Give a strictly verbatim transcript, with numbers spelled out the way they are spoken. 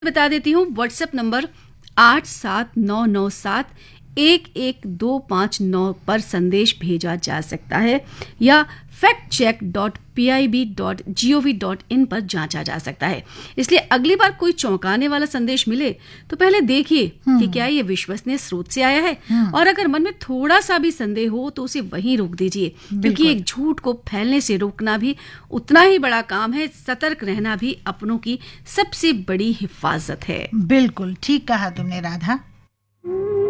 बता देती हूँ, व्हाट्सएप नंबर आठ सात नौ नौ सात एक एक दो पाँच नौ पर संदेश भेजा जा सकता है या fact check dot P I B dot G O V dot in पर जांचा जा सकता है। इसलिए अगली बार कोई चौंकाने वाला संदेश मिले तो पहले देखिए कि क्या ये विश्वसनीय स्रोत से आया है, और अगर मन में थोड़ा सा भी संदेह हो तो उसे वहीं रोक दीजिए, क्योंकि एक झूठ को फैलने से रोकना भी उतना ही बड़ा काम है। सतर्क रहना भी अपनों की सबसे बड़ी हिफाजत है। बिल्कुल ठीक कहा तुमने राधा।